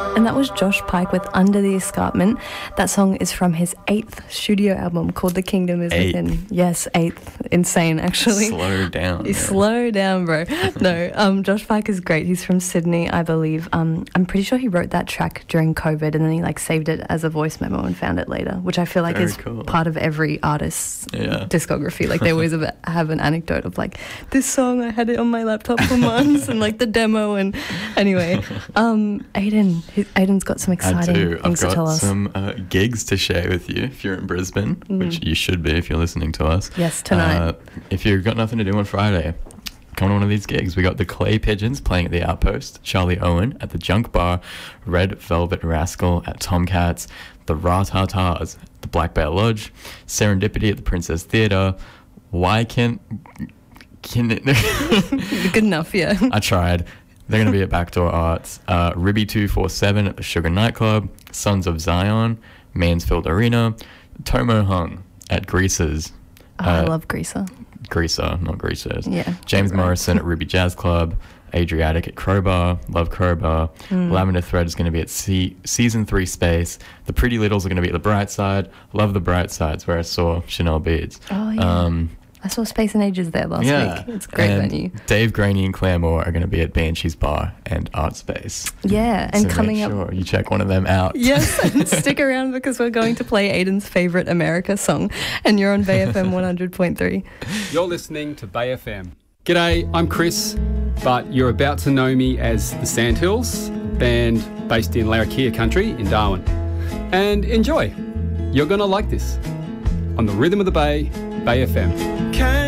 And that was Josh Pike with Under the Escarpment. That song is from his 8th studio album called The Kingdom Is Within. Yes, 8th. Insane, actually. Slow down. Yeah. Slow down, bro. No, Josh Pike is great. He's from Sydney, I believe. I'm pretty sure he wrote that track during COVID and then he saved it as a voice memo and found it later, which I feel like Very is cool. part of every artist's discography. They always have an anecdote of this song, I had it on my laptop for months and the demo. And anyway, Aiden's got some exciting things to tell us. I've got some gigs to share with you if you're in Brisbane, which you should be if you're listening to us. Yes, tonight. If you've got nothing to do on Friday, come to one of these gigs. We got the Clay Pigeons playing at the Outpost, Charlie Owen at the Junk Bar, Red Velvet Rascal at Tomcats, the Ra-Ta-Tars at the Black Bear Lodge, Serendipity at the Princess Theatre. Why can't it... Good enough, yeah. I tried. They're going to be at Backdoor Arts. Ribby 247 at the Sugar Nightclub, Sons of Zion, Mansfield Arena, Tomo Hung at Greaser's. I love Greaser. Greaser, not Greasers. Yeah. James Morrison at Ruby Jazz Club, Adriatic at Crowbar, love Crowbar. Lavender Thread is going to be at Season 3 Space. The Pretty Littles are going to be at the Bright Side. Love the Bright Sides, where I saw Chanel Beads. Oh, yeah. I saw Space and Ages there last week. It's a great venue. Dave Graney and Claire Moore are going to be at Banshee's Bar and Art Space. Yeah, and so coming make up... sure you check one of them out. Yes, and stick around because we're going to play Aiden's favourite America song. And you're on Bay FM 100.3. You're listening to Bay FM. G'day, I'm Chris, but you're about to know me as the Sandhills, band based in Larrakia country in Darwin. And enjoy. You're going to like this. On the Rhythm of the Bay, Bay FM.